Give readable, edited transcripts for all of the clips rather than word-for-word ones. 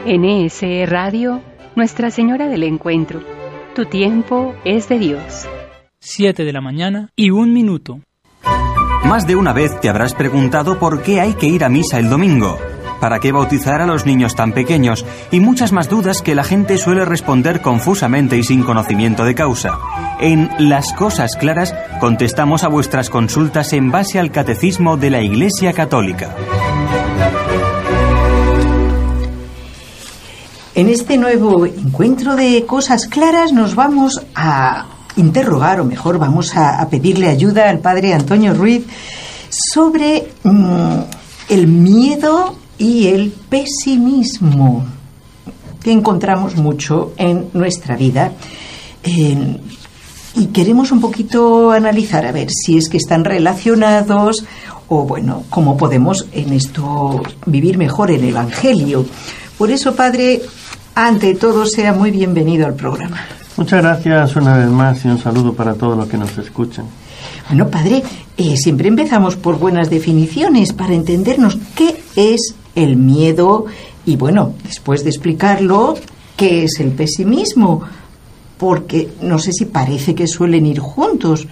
NSE Radio, Nuestra Señora del Encuentro. Tu tiempo es de Dios. 7:01 a.m. Más de una vez te habrás preguntado por qué hay que ir a misa el domingo, para qué bautizar a los niños tan pequeños y muchas más dudas que la gente suele responder confusamente y sin conocimiento de causa. En Las Cosas Claras contestamos a vuestras consultas en base al Catecismo de la Iglesia Católica. En este nuevo encuentro de Cosas Claras nos vamos a interrogar, o mejor, vamos a pedirle ayuda al padre Antonio Ruiz sobre el miedo y el pesimismo que encontramos mucho en nuestra vida. Y queremos un poquito analizar a ver si es que están relacionados o, bueno, cómo podemos en esto vivir mejor el Evangelio. Por eso, padre, ante todo, sea muy bienvenido al programa. Muchas gracias una vez más y un saludo para todos los que nos escuchan. Bueno, padre, siempre empezamos por buenas definiciones para entendernos qué es el miedo y, bueno, después de explicarlo, qué es el pesimismo, porque no sé si parece que suelen ir juntos.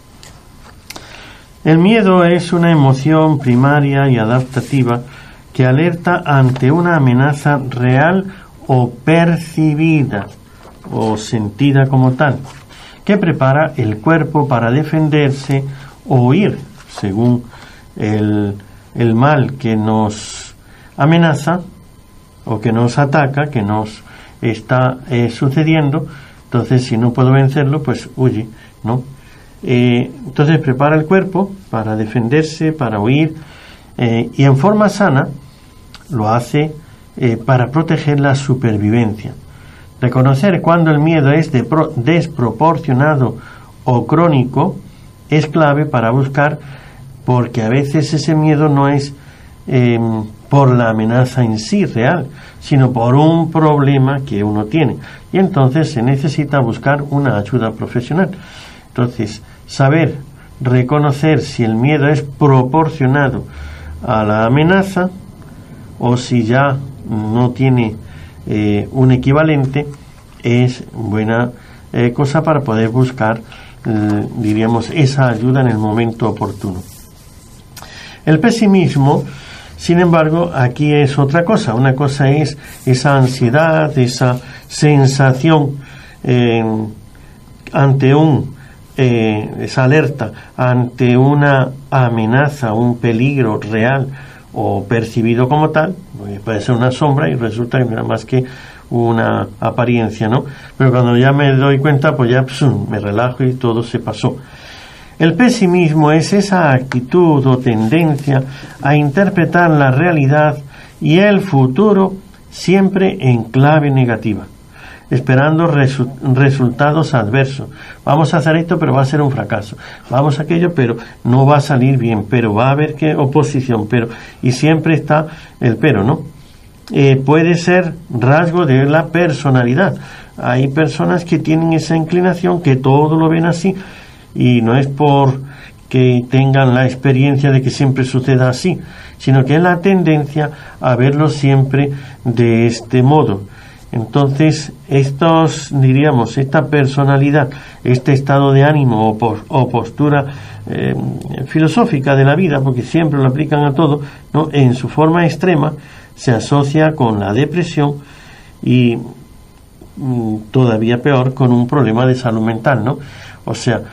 El miedo es una emoción primaria y adaptativa que alerta ante una amenaza real o percibida o sentida como tal, que prepara el cuerpo para defenderse o huir según el mal que nos amenaza o que nos ataca, que nos está sucediendo. Entonces, si no puedo vencerlo, pues huye, ¿no? Entonces prepara el cuerpo para defenderse, para huir, y en forma sana lo hace para proteger la supervivencia. Reconocer cuando el miedo es desproporcionado o crónico es clave para buscar, porque a veces ese miedo no es por la amenaza en sí real, sino por un problema que uno tiene, y entonces se necesita buscar una ayuda profesional. Entonces, saber reconocer si el miedo es proporcionado a la amenaza o si ya no tiene un equivalente es buena cosa para poder buscar, diríamos, esa ayuda en el momento oportuno. El pesimismo, sin embargo, aquí es otra cosa. Una cosa es esa ansiedad, esa sensación ante esa alerta ante una amenaza, un peligro real o percibido como tal. Puede ser una sombra y resulta que no era más que una apariencia, ¿no? Pero cuando ya me doy cuenta, pues ya me relajo y todo se pasó. El pesimismo es esa actitud o tendencia a interpretar la realidad y el futuro siempre en clave negativa, esperando resultados adversos. Vamos a hacer esto, pero va a ser un fracaso. Vamos a aquello, pero no va a salir bien, pero va a haber oposición, y siempre está el pero, ¿no? Puede ser rasgo de la personalidad. Hay personas que tienen esa inclinación, que todo lo ven así, y no es por que tengan la experiencia de que siempre suceda así, sino que es la tendencia a verlo siempre de este modo. Entonces, esta personalidad, este estado de ánimo o postura filosófica de la vida, porque siempre lo aplican a todo, ¿no? En su forma extrema se asocia con la depresión y todavía peor con un problema de salud mental, ¿no? O sea,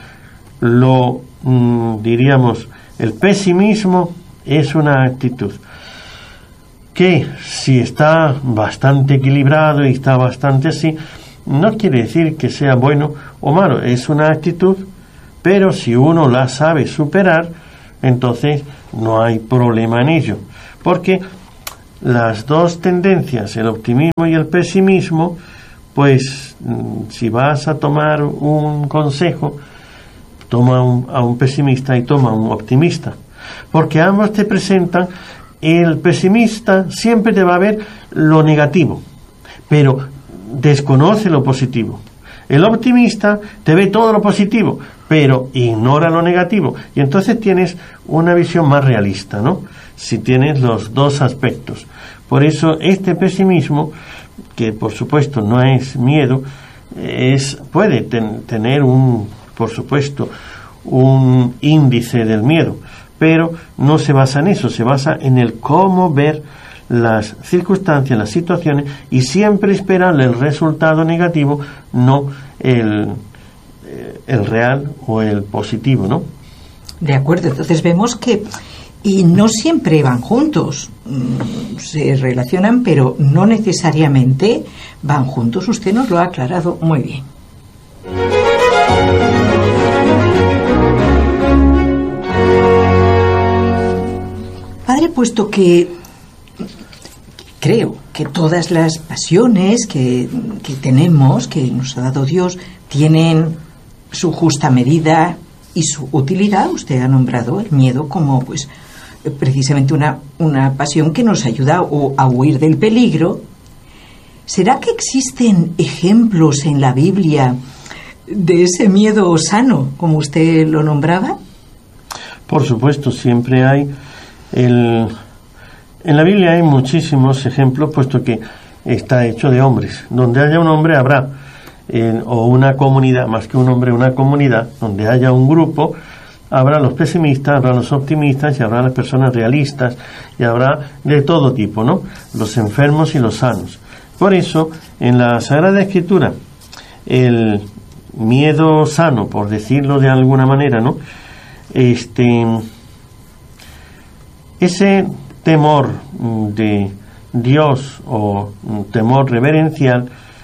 diríamos, el pesimismo es una actitud que, si está bastante equilibrado y está bastante así, no quiere decir que sea bueno o malo, es una actitud, pero si uno la sabe superar, entonces no hay problema en ello, porque las dos tendencias, el optimismo y el pesimismo, pues si vas a tomar un consejo, toma a un pesimista y toma a un optimista, porque ambos te presentan. El pesimista siempre te va a ver lo negativo, pero desconoce lo positivo. El optimista te ve todo lo positivo, pero ignora lo negativo. Y entonces tienes una visión más realista, ¿no? Si tienes los dos aspectos. Por eso este pesimismo, que por supuesto no es miedo, puede tener por supuesto, un índice del miedo, pero no se basa en eso, se basa en el cómo ver las circunstancias, las situaciones, y siempre esperar el resultado negativo, no el real o el positivo, ¿no? De acuerdo, entonces vemos que y no siempre van juntos, se relacionan, pero no necesariamente van juntos. Usted nos lo ha aclarado muy bien. Padre, puesto que creo que todas las pasiones que tenemos, que nos ha dado Dios, tienen su justa medida y su utilidad. Usted ha nombrado el miedo como pues precisamente una pasión que nos ayuda a huir del peligro. ¿Será que existen ejemplos en la Biblia de ese miedo sano, como usted lo nombraba? Por supuesto, siempre hay en la Biblia hay muchísimos ejemplos, puesto que está hecho de hombres. Donde haya un hombre habrá o una comunidad, más que un hombre, una comunidad. Donde haya un grupo, habrá los pesimistas, habrá los optimistas y habrá las personas realistas, y habrá de todo tipo, ¿no? Los enfermos y los sanos. Por eso, en la Sagrada Escritura, el miedo sano, por decirlo de alguna manera, ¿no? Ese temor de Dios o temor reverencial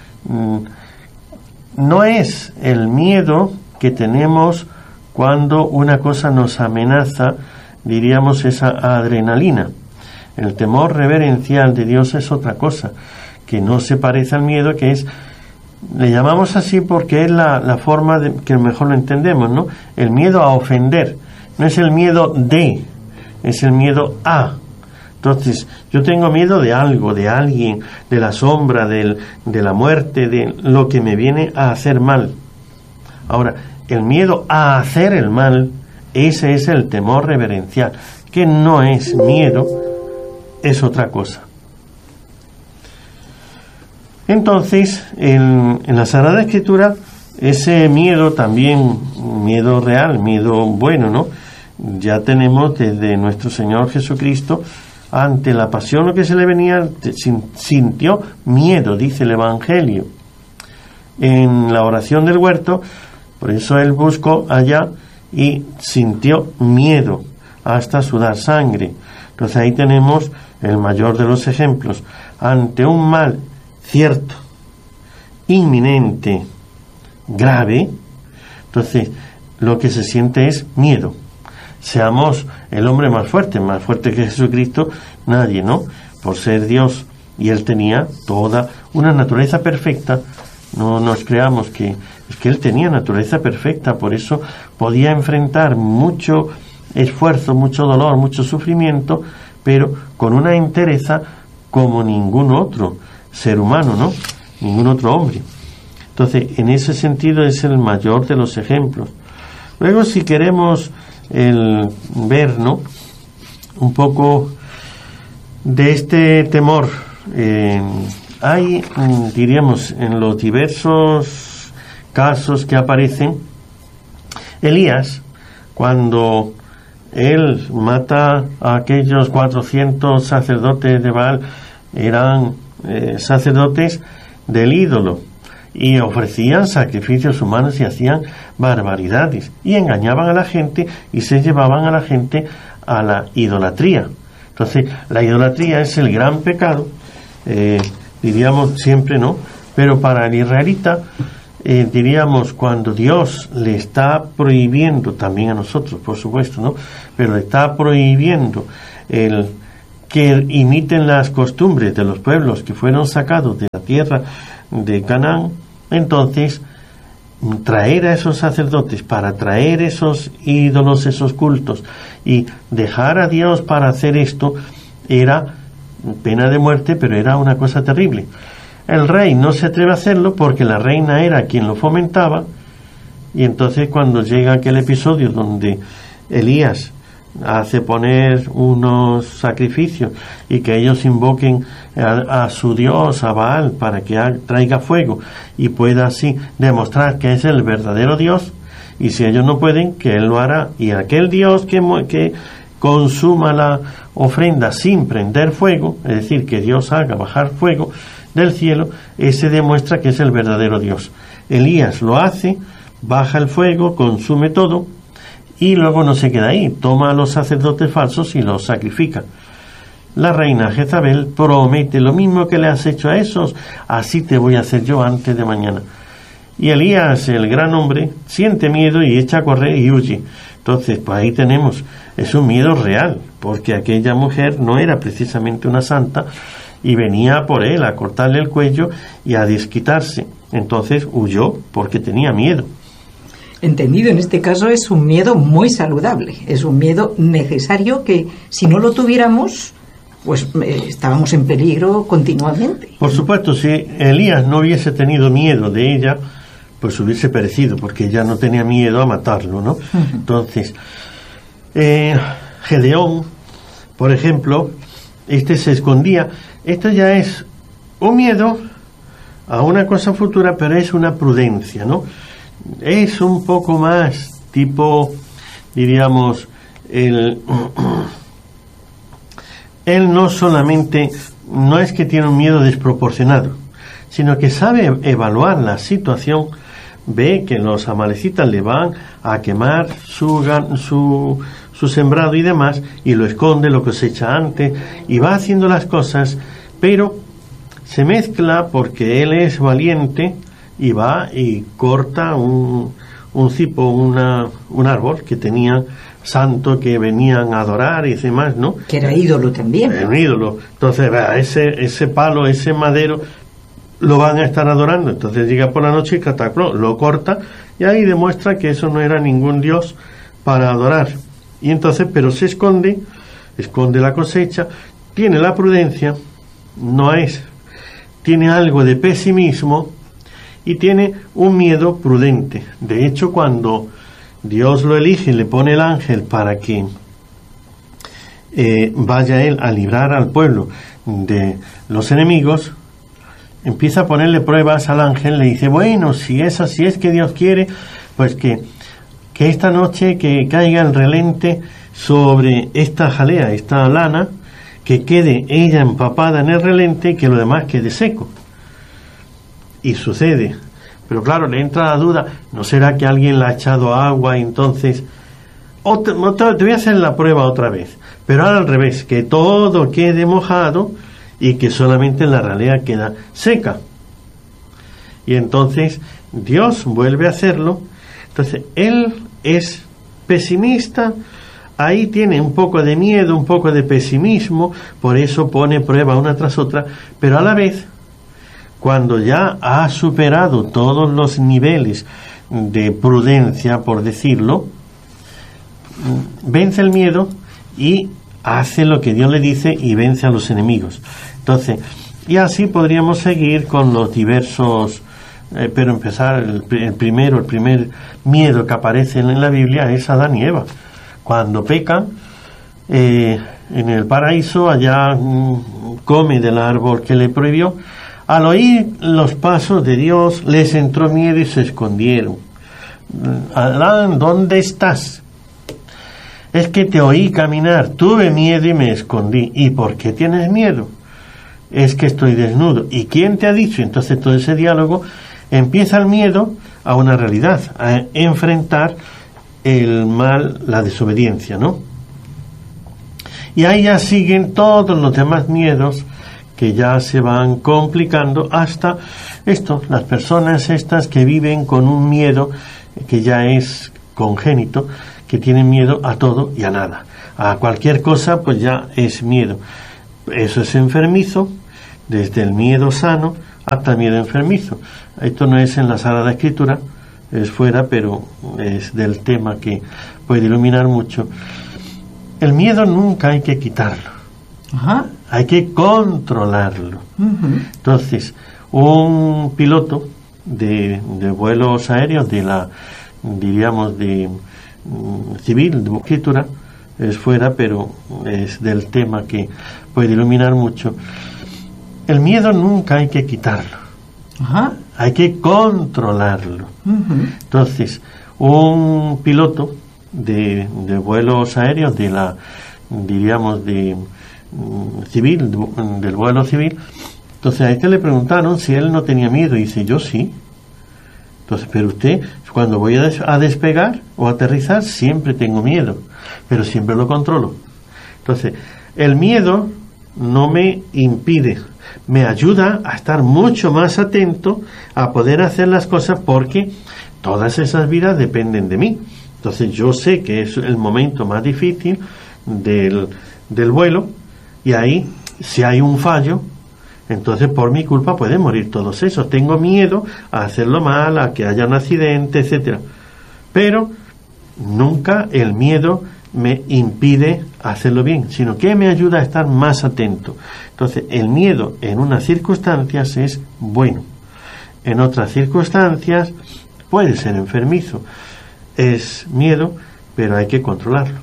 no es el miedo que tenemos cuando una cosa nos amenaza, diríamos esa adrenalina. El temor reverencial de Dios es otra cosa, que no se parece al miedo, que es, le llamamos así porque es la forma que mejor lo entendemos, ¿no? El miedo a ofender, no es el miedo es el miedo a. Entonces, yo tengo miedo de algo, de alguien, de la sombra, de la muerte, de lo que me viene a hacer mal. Ahora, el miedo a hacer el mal, ese es el temor reverencial, que no es miedo, es otra cosa. Entonces, en la Sagrada Escritura, ese miedo también, miedo real, miedo bueno, ¿no? Ya tenemos desde nuestro Señor Jesucristo, ante la pasión, lo que se le venía, sintió miedo, dice el Evangelio. En la oración del huerto, por eso él buscó allá y sintió miedo hasta sudar sangre. Entonces ahí tenemos el mayor de los ejemplos. Ante un mal cierto, inminente, grave, entonces lo que se siente es miedo. Seamos el hombre más fuerte que Jesucristo, nadie, ¿no? Por ser Dios, y él tenía toda una naturaleza perfecta. No nos creamos que es que él tenía naturaleza perfecta, por eso podía enfrentar mucho esfuerzo, mucho dolor, mucho sufrimiento, pero con una entereza como ningún otro ser humano, ¿no? Ningún otro hombre. Entonces, en ese sentido es el mayor de los ejemplos. Luego, si queremos ver, ¿no?, un poco de este temor, hay, diríamos, en los diversos casos que aparecen, Elías, cuando él mata a aquellos 400 sacerdotes de Baal, eran sacerdotes del ídolo, y ofrecían sacrificios humanos y hacían barbaridades, y engañaban a la gente y se llevaban a la gente a la idolatría. Entonces, la idolatría es el gran pecado, diríamos siempre, ¿no? Pero para el israelita, diríamos, cuando Dios le está prohibiendo, también a nosotros, por supuesto, ¿no?, pero le está prohibiendo que imiten las costumbres de los pueblos que fueron sacados de la tierra de Canaán, entonces traer a esos sacerdotes para traer esos ídolos, esos cultos, y dejar a Dios para hacer esto, era pena de muerte, pero era una cosa terrible. El rey no se atreve a hacerlo porque la reina era quien lo fomentaba, y entonces cuando llega aquel episodio donde Elías hace poner unos sacrificios y que ellos invoquen a su dios, a Baal, para que traiga fuego y pueda así demostrar que es el verdadero Dios, y si ellos no pueden, que él lo hará, y aquel Dios que consuma la ofrenda sin prender fuego, es decir, que Dios haga bajar fuego del cielo, ese demuestra que es el verdadero Dios. Elías lo hace, baja el fuego, consume todo, y luego no se queda ahí, toma a los sacerdotes falsos y los sacrifica. La reina Jezabel promete: lo mismo que le has hecho a esos, así te voy a hacer yo antes de mañana. Y Elías, el gran hombre, siente miedo y echa a correr y huye. Entonces, pues ahí tenemos, es un miedo real, porque aquella mujer no era precisamente una santa y venía por él a cortarle el cuello y a desquitarse. Entonces huyó porque tenía miedo. Entendido, en este caso es un miedo muy saludable, es un miedo necesario que si no lo tuviéramos, pues estábamos en peligro continuamente. Por supuesto, si Elías no hubiese tenido miedo de ella, pues hubiese perecido, porque ella no tenía miedo a matarlo, ¿no? Uh-huh. Entonces, Gedeón, por ejemplo, se escondía. Esto ya es un miedo a una cosa futura, pero es una prudencia, ¿no? Es un poco más tipo, diríamos, él no solamente, no es que tiene un miedo desproporcionado, sino que sabe evaluar la situación, ve que los amalecitas le van a quemar su sembrado y demás, y lo esconde, lo cosecha antes, y va haciendo las cosas, pero se mezcla porque él es valiente, y va y corta un cipo, un árbol que tenía santo, que venían a adorar y demás, ¿no? Que era ídolo también. Un ídolo. Entonces, ese palo, ese madero, lo van a estar adorando. Entonces llega por la noche y catacló, lo corta, y ahí demuestra que eso no era ningún dios para adorar. Y entonces, pero se esconde la cosecha, tiene la prudencia, tiene algo de pesimismo, y tiene un miedo prudente. De hecho, cuando Dios lo elige y le pone el ángel para que vaya él a librar al pueblo de los enemigos, empieza a ponerle pruebas al ángel, le dice: bueno, si es así, es que Dios quiere, pues que esta noche que caiga el relente sobre esta jalea, esta lana, que quede ella empapada en el relente y que lo demás quede seco. Y sucede, pero claro, le entra la duda: ¿no será que alguien le ha echado agua y entonces te voy a hacer la prueba otra vez? Pero ahora al revés, que todo quede mojado y que solamente la ralea queda seca. Y entonces Dios vuelve a hacerlo. Entonces él es pesimista, ahí tiene un poco de miedo, un poco de pesimismo, por eso pone prueba una tras otra, pero a la vez, cuando ya ha superado todos los niveles de prudencia, por decirlo, vence el miedo y hace lo que Dios le dice y vence a los enemigos. Entonces, y así podríamos seguir con los diversos, pero empezar el primer miedo que aparece en la Biblia es Adán y Eva. Cuando pecan en el paraíso, allá come del árbol que le prohibió. Al oír los pasos de Dios, les entró miedo y se escondieron. Adán, ¿dónde estás? Es que te oí caminar, tuve miedo y me escondí. ¿Y por qué tienes miedo? Es que estoy desnudo. ¿Y quién te ha dicho? Entonces todo ese diálogo empieza el miedo a una realidad, a enfrentar el mal, la desobediencia, ¿no? Y ahí ya siguen todos los demás miedos que ya se van complicando hasta las personas estas que viven con un miedo que ya es congénito, que tienen miedo a todo y a nada. A cualquier cosa pues ya es miedo. Eso es enfermizo, desde el miedo sano hasta el miedo enfermizo. Esto no es en la Sagrada Escritura, es fuera, pero es del tema que puede iluminar mucho. El miedo nunca hay que quitarlo. Ajá. Hay que controlarlo. Uh-huh. Entonces, un piloto de vuelos aéreos de la, diríamos, de civil, de escritura, es fuera, pero es del tema que puede iluminar mucho. El miedo nunca hay que quitarlo. Ajá. Hay que controlarlo. Ujú. Entonces, un piloto de vuelos aéreos diríamos civil, del vuelo civil, entonces a este le preguntaron si él no tenía miedo y dice, yo sí. Entonces, pero usted, cuando voy a despegar o aterrizar, siempre tengo miedo, pero siempre lo controlo. Entonces, el miedo no me impide, me ayuda a estar mucho más atento a poder hacer las cosas, porque todas esas vidas dependen de mí. Entonces yo sé que es el momento más difícil del vuelo, y ahí, si hay un fallo, entonces por mi culpa pueden morir todos esos. Tengo miedo a hacerlo mal, a que haya un accidente, etcétera. Pero nunca el miedo me impide hacerlo bien, sino que me ayuda a estar más atento. Entonces el miedo en unas circunstancias es bueno, en otras circunstancias puede ser enfermizo. Es miedo, pero hay que controlarlo.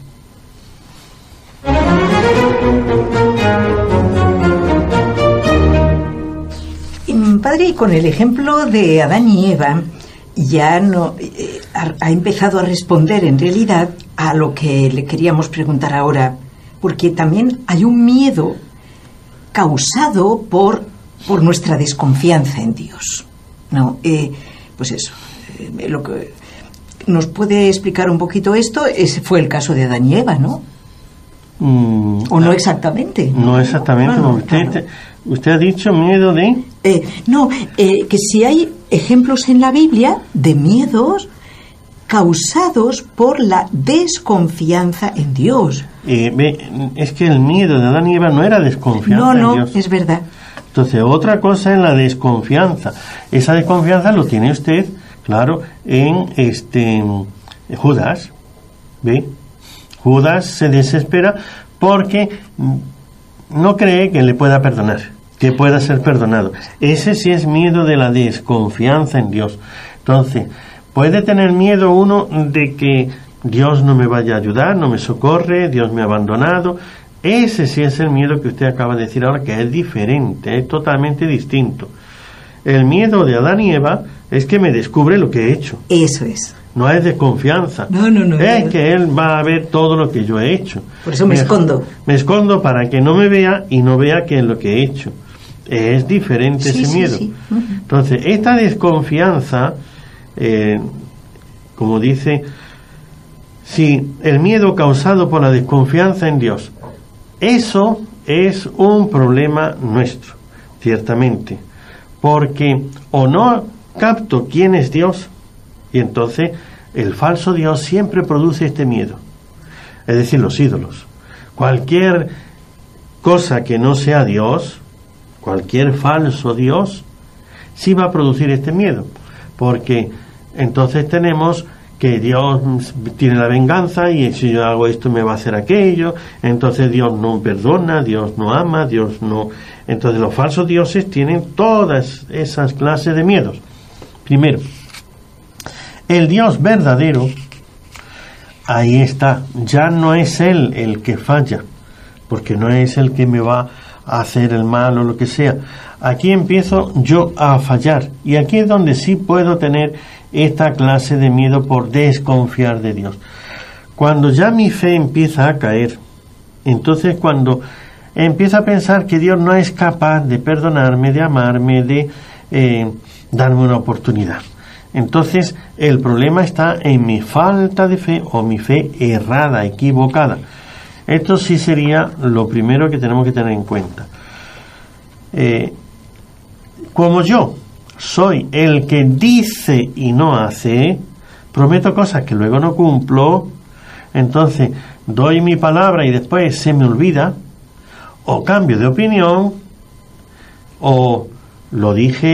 Padre, y con el ejemplo de Adán y Eva, ya no ha empezado a responder en realidad a lo que le queríamos preguntar ahora, porque también hay un miedo causado por nuestra desconfianza en Dios, ¿no? Pues eso, lo que ¿nos puede explicar un poquito esto? Ese fue el caso de Adán y Eva, ¿no? ¿O no exactamente? No exactamente, no, porque usted ha dicho miedo de... que si hay ejemplos en la Biblia de miedos causados por la desconfianza en Dios. Es que el miedo de Adán y Eva no era desconfianza en Dios. No, es verdad. Entonces, otra cosa es la desconfianza. Esa desconfianza lo tiene usted, claro, en Judas. ¿Ve? Judas se desespera porque no cree que le pueda perdonar, que pueda ser perdonado. Ese sí es miedo de la desconfianza en Dios. Entonces, puede tener miedo uno de que Dios no me vaya a ayudar, no me socorre, Dios me ha abandonado. Ese sí es el miedo que usted acaba de decir ahora, que es diferente, es totalmente distinto. El miedo de Adán y Eva es que me descubre lo que he hecho. Eso es. No es desconfianza. No. Es que él va a ver todo lo que yo he hecho. Por eso me escondo. Me escondo para que no me vea y no vea qué es lo que he hecho. Es diferente ese miedo. Sí. Entonces, esta desconfianza, como dice, si el miedo causado por la desconfianza en Dios, eso es un problema nuestro, ciertamente. Porque o no capto quién es Dios, y entonces el falso Dios siempre produce este miedo. Es decir, los ídolos. Cualquier cosa que no sea Dios, cualquier falso Dios, sí va a producir este miedo. Porque entonces tenemos que Dios tiene la venganza, y si yo hago esto me va a hacer aquello. Entonces Dios no perdona, Dios no ama, Dios no... Entonces los falsos dioses tienen todas esas clases de miedos. Primero, el Dios verdadero, ahí está, ya no es Él el que falla, porque no es el que me va a hacer el mal o lo que sea. Aquí empiezo yo a fallar, y aquí es donde sí puedo tener esta clase de miedo por desconfiar de Dios. Cuando ya mi fe empieza a caer, entonces cuando empiezo a pensar que Dios no es capaz de perdonarme, de amarme, de darme una oportunidad. Entonces el problema está en mi falta de fe, o mi fe errada, equivocada. Esto sí sería lo primero que tenemos que tener en cuenta. Como yo soy el que dice y no hace, prometo cosas que luego no cumplo, entonces doy mi palabra y después se me olvida, o cambio de opinión, o lo dije